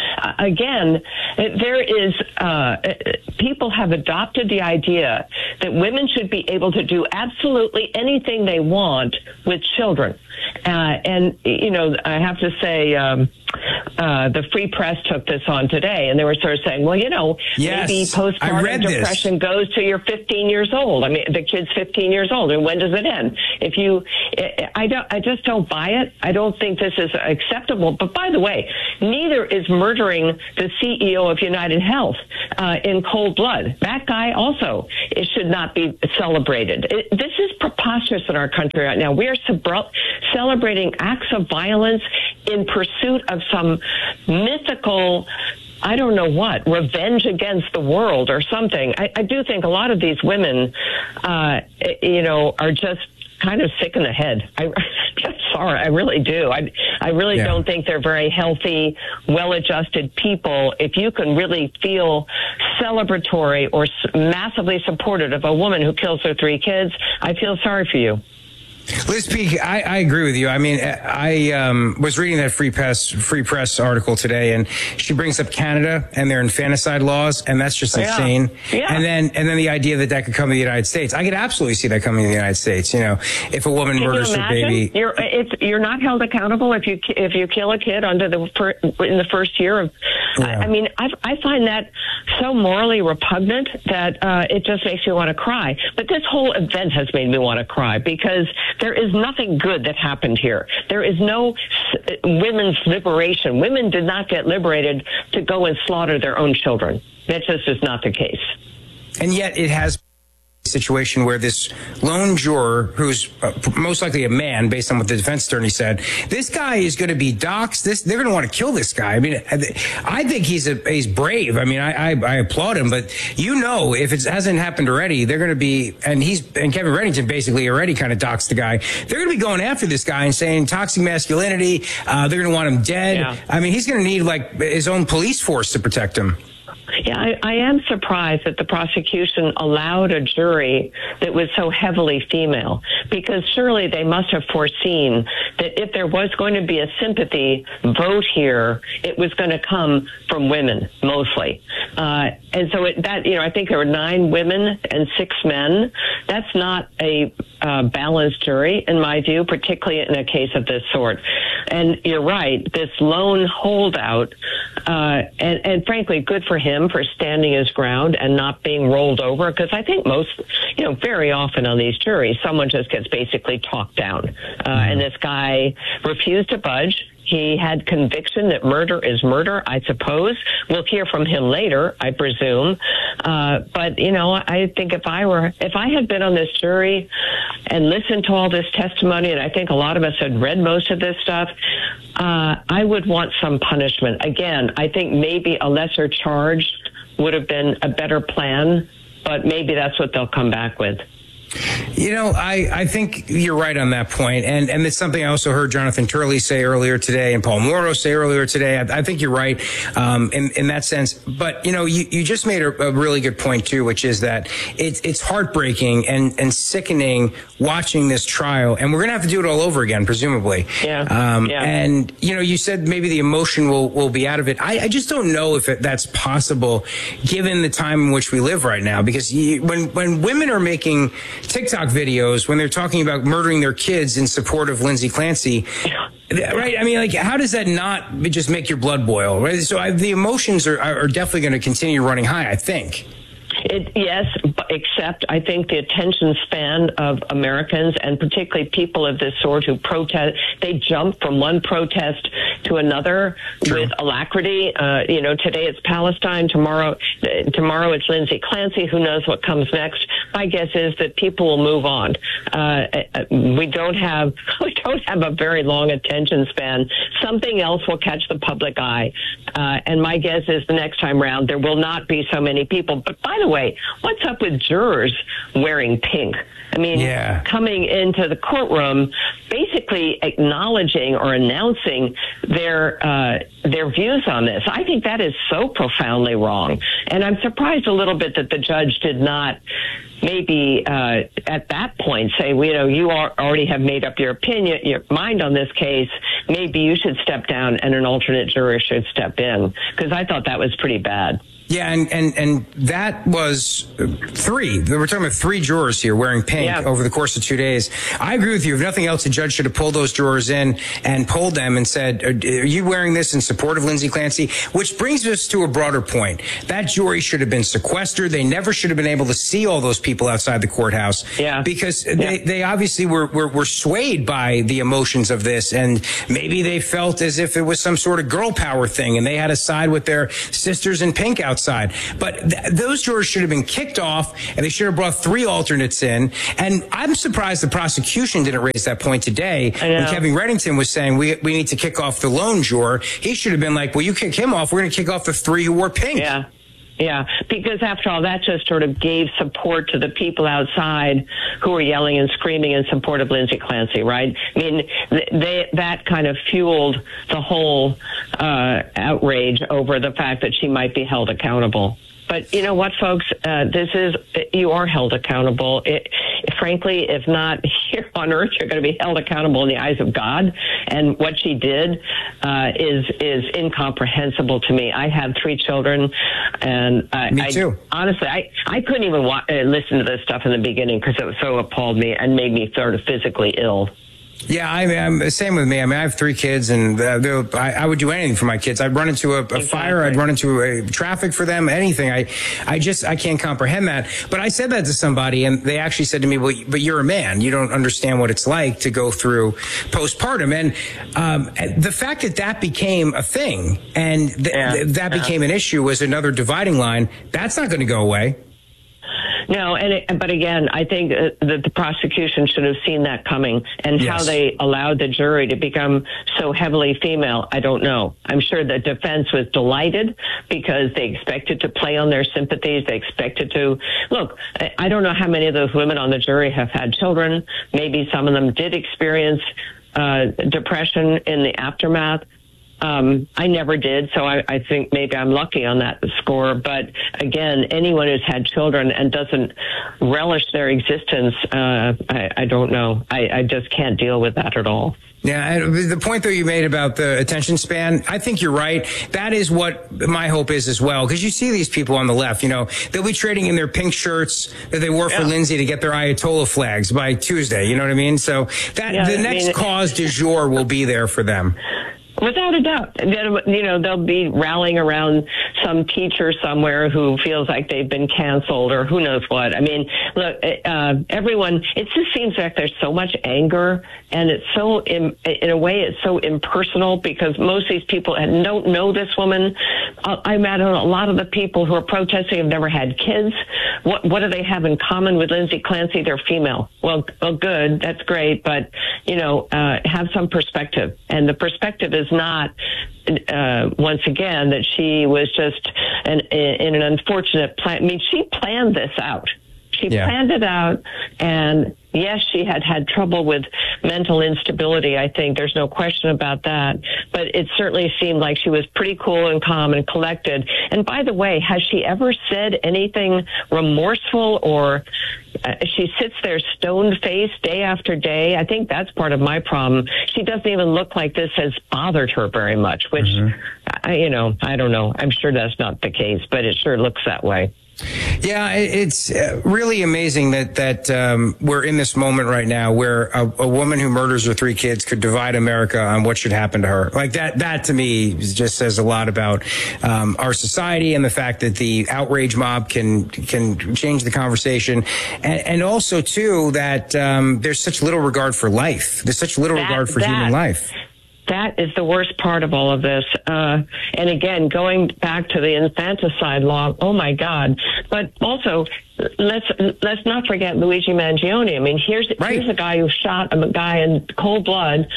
[SPEAKER 3] uh, again, there is, uh, people have adopted the idea that women should be able to do absolutely anything they want with children. Uh, and, you know, I have to say, um, uh, the Free Press took this on today, and they were sort of saying, well, you know,
[SPEAKER 7] yes,
[SPEAKER 3] maybe postpartum depression this. goes to you're fifteen years old. I mean, the kid's fifteen years old, and when does it end? If you, I don't, I just don't buy it. I don't think this is acceptable. But by the way, neither is murdering the C E O of United Health uh, in cold blood. That guy also, it should not be celebrated. It, this is preposterous in our country right now. We are sub- celebrating acts of violence in pursuit of some mythical, I don't know what, revenge against the world or something. I, I do think a lot of these women, uh, you know, are just kind of sick in the head. I, I'm sorry, I really do. I, I really yeah. don't think they're very healthy, well-adjusted people. If you can really feel celebratory or massively supportive of a woman who kills her three kids, I feel sorry for you.
[SPEAKER 7] Liz Peek, I, I agree with you. I mean, I um, was reading that Free Press Free Press article today, and she brings up Canada and their infanticide laws, and that's just insane.
[SPEAKER 3] Yeah. Yeah.
[SPEAKER 7] And then, and then the idea that that could come to the United States. I could absolutely see that coming to the United States. You know, if a woman
[SPEAKER 3] Can
[SPEAKER 7] murders her baby,
[SPEAKER 3] you're it's, you're not held accountable if you if you kill a kid under the fir- in the first year of. Yeah. I, I mean, I, I find that so morally repugnant that uh, it just makes me want to cry. But this whole event has made me want to cry because there is nothing good that happened here. There is no s- women's liberation. Women did not get liberated to go and slaughter their own children. That just is not the case.
[SPEAKER 7] And yet it has a situation where this lone juror, who's uh, most likely a man, based on what the defense attorney said, this guy is going to be doxxed. This, they're going to want to kill this guy. I mean, I think he's a, he's brave. I mean, I, I, I applaud him, but you know, if it hasn't happened already, they're going to be, and he's, and Kevin Reddington basically already kind of doxed the guy. They're going to be going after this guy and saying toxic masculinity. Uh, they're going to want him dead.
[SPEAKER 3] Yeah.
[SPEAKER 7] I mean, he's going to need like his own police force to protect him.
[SPEAKER 3] Yeah, I, I am surprised that the prosecution allowed a jury that was so heavily female, because surely they must have foreseen that if there was going to be a sympathy vote here, it was going to come from women mostly. Uh, and so it, that, you know, I think there were nine women and six men. That's not a uh, balanced jury, in my view, particularly in a case of this sort. And you're right, this lone holdout, uh, and, and frankly, good for him for standing his ground and not being rolled over, because I think most, you know, very often on these juries, someone just gets basically talked down. Uh, and this guy refused to budge. He had conviction that murder is murder, I suppose. We'll hear from him later, I presume. Uh, but, you know, I think if I were, if I had been on this jury and listened to all this testimony, and I think a lot of us had read most of this stuff, uh, I would want some punishment. Again, I think maybe a lesser charge would have been a better plan, but maybe that's what they'll come back with.
[SPEAKER 7] You know, I, I think you're right on that point. And, and it's something I also heard Jonathan Turley say earlier today and Paul Mauro say earlier today. I, I think you're right um, in, in that sense. But, you know, you, you just made a, a really good point, too, which is that it's, it's heartbreaking and, and sickening watching this trial. And we're going to have to do it all over again, presumably.
[SPEAKER 3] Yeah.
[SPEAKER 7] Um,
[SPEAKER 3] yeah.
[SPEAKER 7] And, you know, you said maybe the emotion will, will be out of it. I, I just don't know if it, that's possible given the time in which we live right now. Because you, when, when women are making TikTok videos, when they're talking about murdering their kids in support of Lindsay Clancy, right? I mean, like, how does that not just make your blood boil, right? So I, the emotions are, are definitely going to continue running high, I think.
[SPEAKER 3] It, yes, except I think the attention span of Americans, and particularly people of this sort who protest, they jump from one protest to another True. with alacrity. Uh, you know, today it's Palestine, tomorrow, tomorrow it's Lindsay Clancy. Who knows what comes next? My guess is that people will move on. Uh, we don't have we don't have a very long attention span. Something else will catch the public eye, uh, and my guess is the next time round there will not be so many people. But by the way, what's up with jurors wearing pink? I mean, yeah. coming into the courtroom, basically acknowledging or announcing their uh, their views on this. I think that is so profoundly wrong, and I'm surprised a little bit that the judge did not maybe uh, at that point say, well, you know, you are, already have made up your opinion, your mind on this case. Maybe you should step down and an alternate juror should step in, because I thought that was pretty bad.
[SPEAKER 7] Yeah, and, and, and that was three. We're talking about three jurors here wearing pink yeah. over the course of two days. I agree with you. If nothing else, the judge should have pulled those jurors in and polled them and said, are you wearing this in support of Lindsay Clancy? Which brings us to a broader point. That jury should have been sequestered. They never should have been able to see all those people outside the courthouse.
[SPEAKER 3] Yeah.
[SPEAKER 7] Because
[SPEAKER 3] yeah.
[SPEAKER 7] They, they obviously were, were, were swayed by the emotions of this. And maybe they felt as if it was some sort of girl power thing and they had to side with their sisters in pink outside. But th- those jurors should have been kicked off, and they should have brought three alternates in. And I'm surprised the prosecution didn't raise that point today. When Kevin Reddington was saying we we need to kick off the lone juror, he should have been like, well, you kick him off, we're going to kick off the three who wore pink.
[SPEAKER 3] Yeah. Yeah, because after all, that just sort of gave support to the people outside who were yelling and screaming in support of Lindsay Clancy, right? I mean, they, that kind of fueled the whole uh, outrage over the fact that she might be held accountable. But you know what, folks? Uh, this is, you are held accountable. It, frankly, if not here on earth, you're going to be held accountable in the eyes of God. And what she did uh, is is incomprehensible to me. I have three children, and I,
[SPEAKER 7] me too.
[SPEAKER 3] I, honestly, I, I couldn't even wa- uh, listen to this stuff in the beginning because it was so appalled me and made me sort of physically ill.
[SPEAKER 7] Yeah, I mean, I'm same with me. I mean, I have three kids, and uh, I, I would do anything for my kids. I'd run into a, a exactly. fire. I'd run into a traffic for them. Anything. I, I just I can't comprehend that. But I said that to somebody, and they actually said to me, "Well, but you're a man. You don't understand what it's like to go through postpartum." And um, the fact that that became a thing and th-
[SPEAKER 3] yeah.
[SPEAKER 7] th- that
[SPEAKER 3] yeah.
[SPEAKER 7] became an issue was another dividing line. That's not going to go away.
[SPEAKER 3] No, and it, but again, I think uh, that the prosecution should have seen that coming, and yes. how they allowed the jury to become so heavily female, I don't know. I'm sure the defense was delighted because they expected to play on their sympathies. They expected to look. I don't know how many of those women on the jury have had children. Maybe some of them did experience uh, depression in the aftermath. Um, I never did, so I, I think maybe I'm lucky on that score. But again, anyone who's had children and doesn't relish their existence, uh, I, I don't know. I, I just can't deal with that at all.
[SPEAKER 7] Yeah, and the point, though, you made about the attention span, I think you're right. That is what my hope is as well, because you see these people on the left, you know, they'll be trading in their pink shirts that they wore yeah. for Lindsay to get their Ayatollah flags by Tuesday, you know what I mean? So that yeah, the I next mean, cause du jour will be there for them.
[SPEAKER 3] Without a doubt. You know, they'll be rallying around some teacher somewhere who feels like they've been canceled or who knows what. I mean, look, uh, everyone, it just seems like there's so much anger, and it's so, in, in a way, it's so impersonal because most of these people don't know this woman. I imagine a lot of the people who are protesting have never had kids. What, what do they have in common with Lindsay Clancy? They're female. Well, well, good. That's great. But, you know, uh, have some perspective. And the perspective is not, uh, once again, that she was just an, in an unfortunate plan. I mean, she planned this out. She yeah. planned it out, and yes, she had had trouble with mental instability, I think. There's no question about that. But it certainly seemed like she was pretty cool and calm and collected. And by the way, has she ever said anything remorseful or uh, she sits there stone-faced day after day? I think that's part of my problem. She doesn't even look like this has bothered her very much, which, mm-hmm. I, you know, I don't know. I'm sure that's not the case, but it sure looks that way.
[SPEAKER 7] Yeah, it's really amazing that that um, we're in this moment right now where a, a woman who murders her three kids could divide America on what should happen to her. Like that, that to me just says a lot about um, our society and the fact that the outrage mob can can change the conversation, and, and also too that um, there's such little regard for life. There's such little
[SPEAKER 3] that,
[SPEAKER 7] regard for
[SPEAKER 3] that.
[SPEAKER 7] human life.
[SPEAKER 3] That is the worst part of all of this. Uh, and again, going back to the infanticide law, oh my God. But also, let's let's not forget Luigi Mangione. I mean, here's right. here's a guy who shot a guy in cold blood,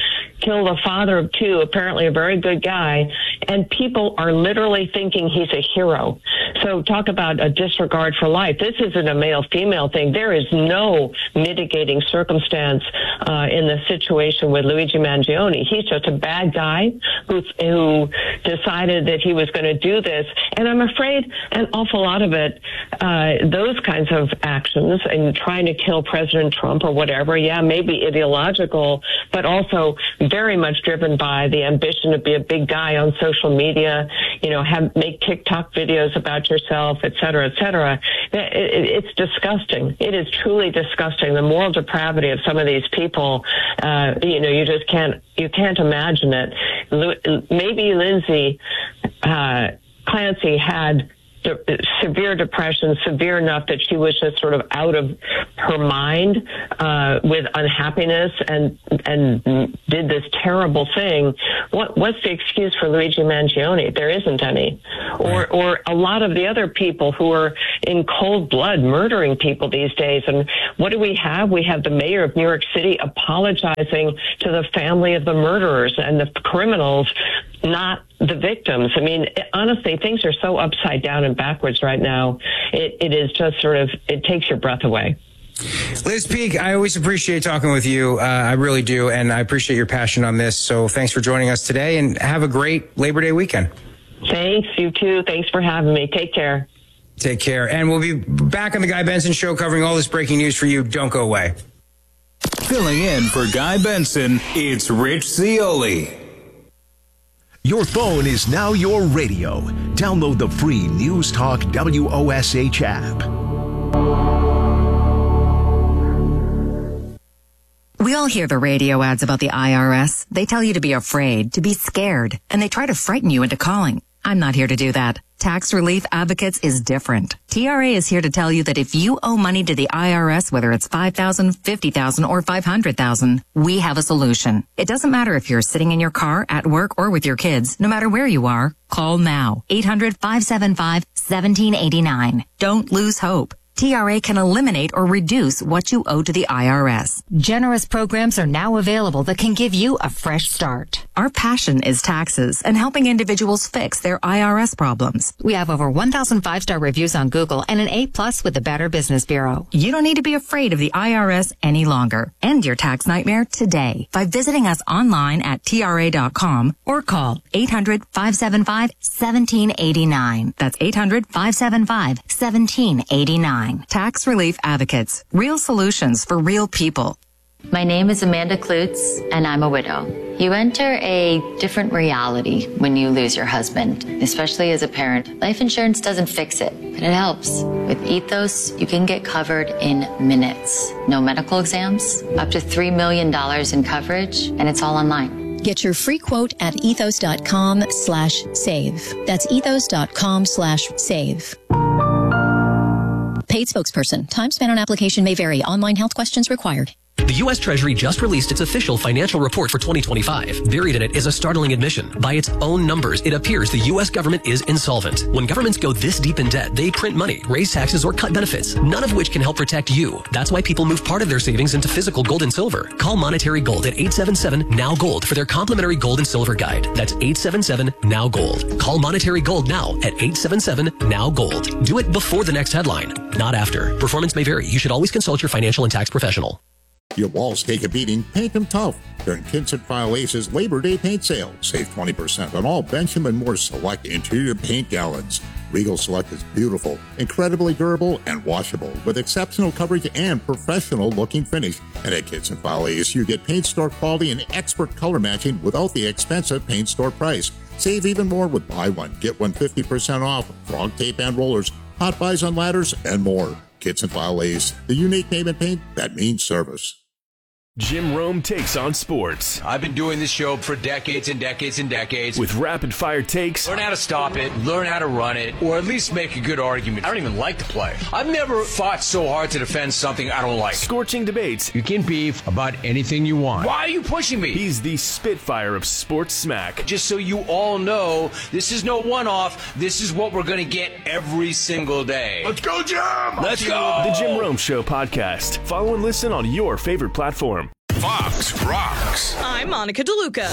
[SPEAKER 3] killed a father of two, apparently a very good guy, and people are literally thinking he's a hero. So talk about a disregard for life. This isn't a male-female thing. There is no mitigating circumstance uh, in the situation with Luigi Mangione. He's just a bad guy who, who decided that he was going to do this. And I'm afraid an awful lot of it, uh, those kinds of actions and trying to kill President Trump or whatever, yeah, maybe ideological, but also very much driven by the ambition to be a big guy on social media, you know, have make TikTok videos about yourself, et cetera, et cetera. It, it, it's disgusting. It is truly disgusting. The moral depravity of some of these people, uh, you know, you just can't, you can't imagine it. Maybe Lindsay uh, Clancy had de- severe depression, severe enough that she was just sort of out of her mind uh, with unhappiness and and did this terrible thing. What what's the excuse for Luigi Mangione? There isn't any. Or or a lot of the other people who are in cold blood murdering people these days. And what do we have? We have the mayor of New York City apologizing to the family of the murderers and the criminals, not the victims. I mean, honestly, things are so upside down and backwards right now. It, it is just sort of, it takes your breath away.
[SPEAKER 7] Liz Peek, I always appreciate talking with you. Uh, I really do. And I appreciate your passion on this. So thanks for joining us today and have a great Labor Day weekend.
[SPEAKER 3] Thanks. You too. Thanks for having me. Take care.
[SPEAKER 7] Take care. And we'll be back on the Guy Benson Show covering all this breaking news for you. Don't go away.
[SPEAKER 2] Filling in for Guy Benson, it's Rich Zeoli.
[SPEAKER 5] Your phone is now your radio. Download the free News Talk W O S H app.
[SPEAKER 6] We all hear the radio ads about the I R S. They tell you to be afraid, to be scared, and they try to frighten you into calling. I'm not here to do that. Tax Relief Advocates is different. T R A is here to tell you that if you owe money to the I R S, whether it's five thousand dollars, fifty thousand dollars, or five hundred thousand dollars, we have a solution. It doesn't matter if you're sitting in your car, at work, or with your kids. No matter where you are, call now. eight hundred, five seven five, one seven eight nine. Don't lose hope. T R A can eliminate or reduce what you owe to the I R S.
[SPEAKER 8] Generous programs are now available that can give you a fresh start.
[SPEAKER 6] Our passion is taxes and helping individuals fix their I R S problems.
[SPEAKER 8] We have over one thousand five-star reviews on Google and an A plus with the Better Business Bureau.
[SPEAKER 6] You don't need to be afraid of the I R S any longer. End your tax nightmare today by visiting us online at T R A dot com or call eight hundred, five seven five, one seven eight nine. That's eight hundred, five seven five, one seven eight nine. Tax Relief Advocates. Real solutions for real people.
[SPEAKER 9] My name is Amanda Klutz, and I'm a widow. You enter a different reality when you lose your husband, especially as a parent. Life insurance doesn't fix it, but it helps. With Ethos, you can get covered in minutes. No medical exams, up to three million dollars in coverage, and it's all online.
[SPEAKER 10] Get your free quote at ethos.com slash save. That's ethos.com slash save. Paid spokesperson. Time spent on application may vary. Online health questions required.
[SPEAKER 11] The U S Treasury just released its official financial report for twenty twenty-five. Buried in it is a startling admission. By its own numbers, it appears the U S government is insolvent. When governments go this deep in debt, they print money, raise taxes, or cut benefits, none of which can help protect you. That's why people move part of their savings into physical gold and silver. Call Monetary Gold at eight seven seven, N O W, GOLD for their complimentary gold and silver guide. That's eight seven seven, N O W, GOLD. Call Monetary Gold now at eight seven seven, N O W, GOLD. Do it before the next headline, not after. Performance may vary. You should always consult your financial and tax professional.
[SPEAKER 14] Your walls take a beating, paint them tough. During Kinsett File Ace's Labor Day paint sale, save twenty percent on all Benjamin Moore Select interior paint gallons. Regal Select is beautiful, incredibly durable, and washable, with exceptional coverage and professional-looking finish. And at Kinsett File Ace, you get paint store quality and expert color matching without the expensive paint store price. Save even more with buy one, get one fifty percent off, frog tape and rollers, hot buys on ladders, and more. Kinsett File Ace, the unique name in paint that means service.
[SPEAKER 12] Jim Rome takes on sports.
[SPEAKER 13] I've been doing this show for decades and decades and decades.
[SPEAKER 12] With rapid-fire takes.
[SPEAKER 13] Learn how to stop it, learn how to run it, or at least make a good argument. I don't even like the play. I've never fought so hard to defend something I don't like.
[SPEAKER 12] Scorching debates.
[SPEAKER 13] You can beef about anything you want. Why are you pushing me?
[SPEAKER 12] He's the Spitfire of sports smack.
[SPEAKER 13] Just so you all know, this is no one-off. This is what we're going to get every single day.
[SPEAKER 12] Let's go, Jim!
[SPEAKER 13] Let's go!
[SPEAKER 12] The Jim Rome Show podcast. Follow and listen on your favorite platform.
[SPEAKER 4] Fox Rocks.
[SPEAKER 15] I'm Monica DeLuca.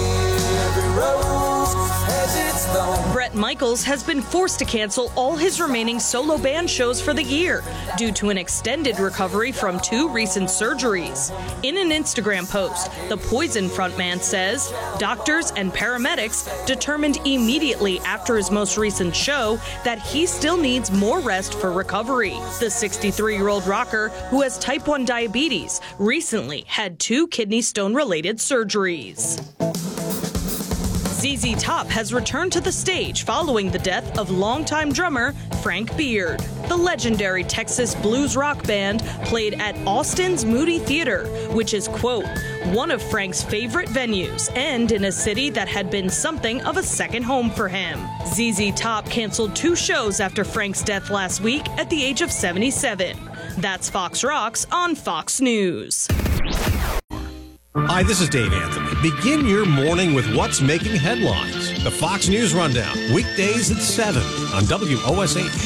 [SPEAKER 15] Bret Michaels has been forced to cancel all his remaining solo band shows for the year due to an extended recovery from two recent surgeries. In an Instagram post, the Poison frontman says doctors and paramedics determined immediately after his most recent show that he still needs more rest for recovery. The sixty-three-year-old rocker, who has type one diabetes, recently had two kidney stone-related surgeries. Z Z Top has returned to the stage following the death of longtime drummer Frank Beard. The legendary Texas blues rock band played at Austin's Moody Theater, which is, quote, one of Frank's favorite venues and in a city that had been something of a second home for him. Z Z Top canceled two shows after Frank's death last week at the age of seventy-seven. That's Fox Rocks on Fox News.
[SPEAKER 16] Hi, this is Dave Anthony. Begin your morning with what's making headlines. The Fox News Rundown, weekdays at seven on W O S H.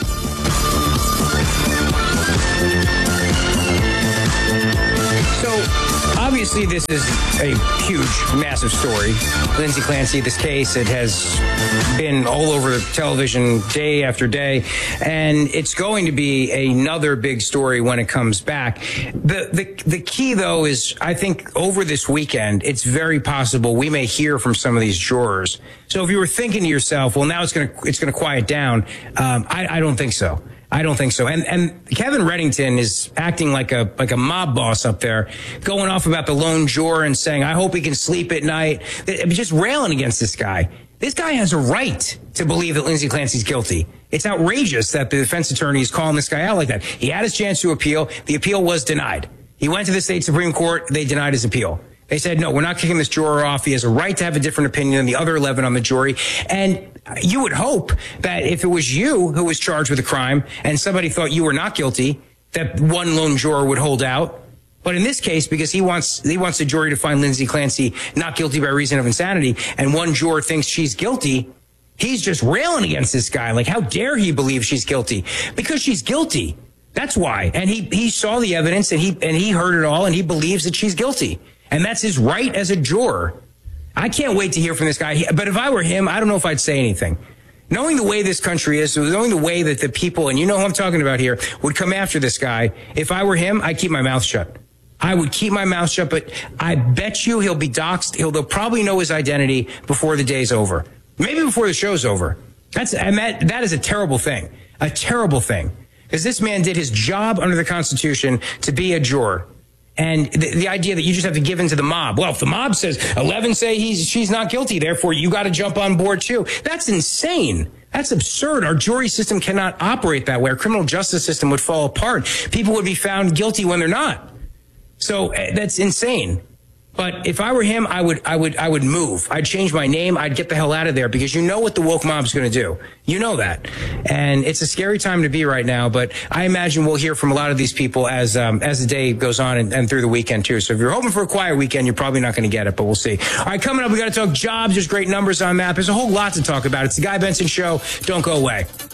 [SPEAKER 7] So, obviously, this is a huge, massive story. Lindsay Clancy, this case, it has been all over television day after day, and it's going to be another big story when it comes back. The, the, the key, though, is I think over this weekend, it's very possible we may hear from some of these jurors. So if you were thinking to yourself, well, now it's going to, it's going to quiet down, um, I, I don't think so. I don't think so. And and Kevin Reddington is acting like a like a mob boss up there, going off about the lone juror and saying, I hope he can sleep at night. Just railing against this guy. This guy has a right to believe that Lindsay Clancy's guilty. It's outrageous that the defense attorney is calling this guy out like that. He had his chance to appeal. The appeal was denied. He went to the state Supreme Court. They denied his appeal. They said, no, we're not kicking this juror off. He has a right to have a different opinion than the other eleven on the jury. And you would hope that if it was you who was charged with a crime and somebody thought you were not guilty, that one lone juror would hold out. But in this case, because he wants he wants the jury to find Lindsay Clancy not guilty by reason of insanity, and one juror thinks she's guilty, he's just railing against this guy. Like, how dare he believe she's guilty? Because she's guilty. That's why. And he, he saw the evidence, and he and he heard it all, and he believes that she's guilty. And that's his right as a juror. I can't wait to hear from this guy. But if I were him, I don't know if I'd say anything. Knowing the way this country is, knowing the way that the people, and you know who I'm talking about here, would come after this guy, if I were him, I'd keep my mouth shut. I would keep my mouth shut, but I bet you he'll be doxxed. He'll, they'll probably know his identity before the day's over. Maybe before the show's over. That's, and that, that is a terrible thing. A terrible thing. Because this man did his job under the Constitution to be a juror. And the, the idea that you just have to give in to the mob. Well, if the mob says eleven say he's she's not guilty, therefore you got to jump on board too. That's insane. That's absurd. Our jury system cannot operate that way. Our criminal justice system would fall apart. People would be found guilty when they're not. So uh, that's insane. But if I were him, I would, I would, I would move. I'd change my name. I'd get the hell out of there, because you know what the woke mob's going to do. You know that. And it's a scary time to be right now, but I imagine we'll hear from a lot of these people as, um, as the day goes on and, and through the weekend too. So if you're hoping for a quiet weekend, you're probably not going to get it, but we'll see. All right, coming up, we got to talk jobs. There's great numbers on that. There's a whole lot to talk about. It's the Guy Benson Show. Don't go away.